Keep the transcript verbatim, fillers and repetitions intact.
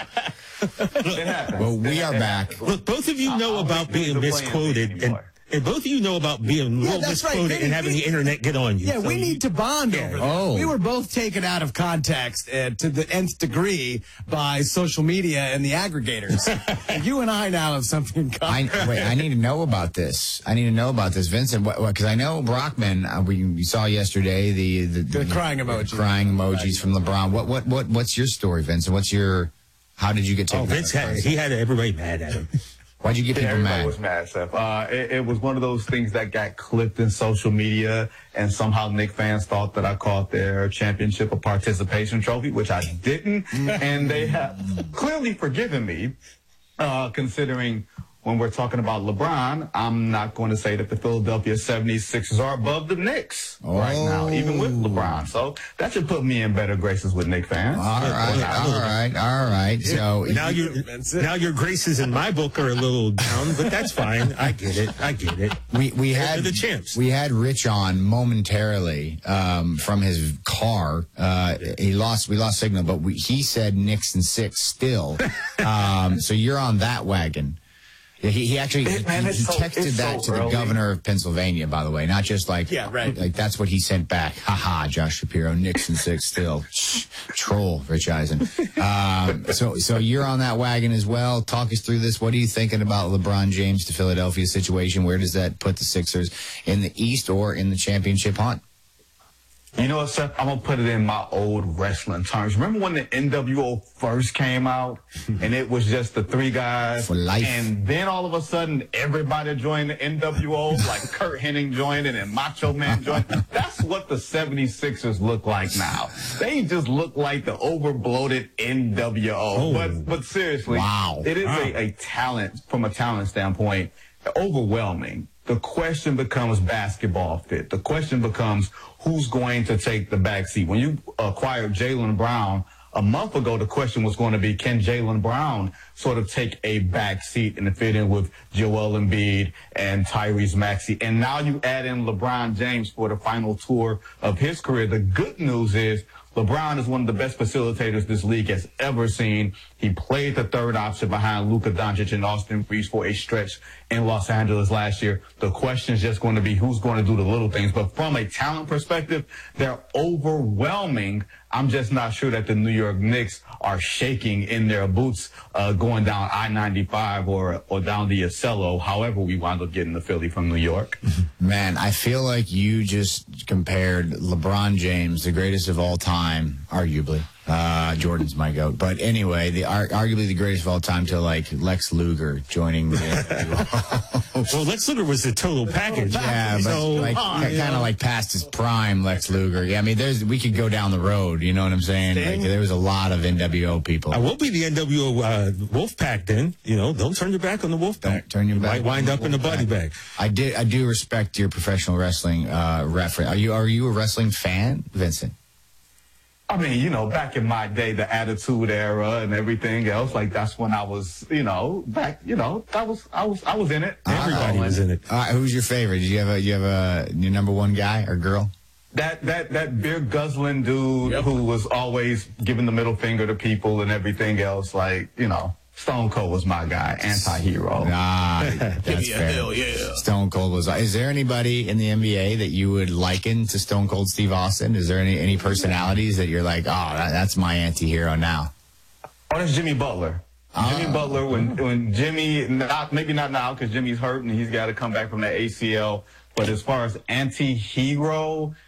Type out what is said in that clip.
It happens. Well, we are back. Look, both of you know I- I about don't being think the playing misquoted, field and, anymore. and both of you know about being Yeah, little that's right. misquoted Vinny, and having we- the internet get on you. Yeah, So we you- need to bond Yeah. over that. Oh. We were both taken out of context uh, to the nth degree by social media and the aggregators. And you and I now have something in common. I, wait, I need to know about this. I need to know about this, Vincent, because I know Brockman. Uh, we, we saw yesterday the the, The crying emoji. the crying emojis from LeBron. What what what what's your story, Vincent? What's your how did you get taken? Oh, Vince out of had, he had everybody mad at him. Why'd you get Yeah, people everybody mad? was mad, Seth. Uh, it, it was one of those things that got clipped in social media, and somehow Knicks fans thought that I called their championship a participation trophy, which I didn't, and they have clearly forgiven me, uh, considering when we're talking about LeBron, I'm not going to say that the Philadelphia seventy-sixers are above the Knicks right now, even with LeBron. So that should put me in better graces with Knicks fans. All right, all right, all right. So Now you now your graces in my book are a little down, but that's fine. I get it. I get it. we we They're had the champs. we had Rich on momentarily um, from his car. Uh, he lost we lost signal, but we, he said Knicks and six still. Um, so you're on that wagon. Yeah, he, he actually It- man, he, it's he so- texted it's that so to the early. governor of Pennsylvania, by the way, not just like Yeah, right. Like that's what he sent back. Ha ha, Josh Shapiro, Knicks and six still. Shh, troll, Rich Eisen. Um, so so you're on that wagon as well. Talk us through this. What are you thinking about LeBron James to Philadelphia situation? Where does that put the Sixers in the East or in the championship hunt? You know what, Seth? I'm going to put it in my old wrestling terms. Remember when the N W O first came out and it was just the three guys? For life. And then all of a sudden, everybody joined the N W O, like Kurt Hennig joined it and Macho Man joined. That's what the seventy-sixers look like now. They just look like the over-bloated N W O. Oh. But, but seriously, Wow. it is Wow. a, a talent, from a talent standpoint, overwhelming. The question becomes basketball fit. The question becomes who's going to take the back seat. When you acquired Jaylen Brown a month ago, the question was going to be, can Jaylen Brown sort of take a back seat and fit in with Joel Embiid and Tyrese Maxey? And now you add in LeBron James for the final tour of his career. The good news is LeBron is one of the best facilitators this league has ever seen. He played the third option behind Luka Doncic and Austin Reeves for a stretch in Los Angeles last year. The question is just going to be who's going to do the little things. But from a talent perspective, they're overwhelming. I'm just not sure that the New York Knicks are shaking in their boots uh, going down I ninety-five or or down the Acelo, however we wind up getting to Philly from New York. Man, I feel like you just compared LeBron James, the greatest of all time, arguably. Uh, Jordan's my goat. But anyway, the ar- arguably the greatest of all time to like Lex Luger joining the Well, Lex Luger was the total package. Yeah, but so, like kind of like past his prime, Lex Luger. Yeah, I mean, there's we could go down the road. You know what I'm saying? Like, there was a lot of N W O people. I will be the N W O uh, Wolf Pack then. You know, don't turn your back on the Wolf Pack. Don't turn your back Might wind on up the in the Wolf body Pack. bag. I did. I do respect your professional wrestling uh, reference. Are you? Are you a wrestling fan, Vincent? I mean, you know, back in my day, the Attitude Era and everything else, like that's when I was, you know, back, you know, that was, I was, I was in it. Everybody was in it. All right, who's your favorite? Do you have a? You have a your number one guy or girl? That that that beer guzzling dude Yep. who was always giving the middle finger to people and everything else, like, you know, Stone Cold was my guy, anti-hero. Ah, that's me a fair. hell yeah. Stone Cold was. Is there anybody in the N B A that you would liken to Stone Cold Steve Austin? Is there any any personalities that you're like, oh, that, that's my anti-hero now? Oh, that's Jimmy Butler. Jimmy Ah. Butler, when when Jimmy, not maybe not now because Jimmy's hurt and he's got to come back from the A C L. But as far as anti-hero,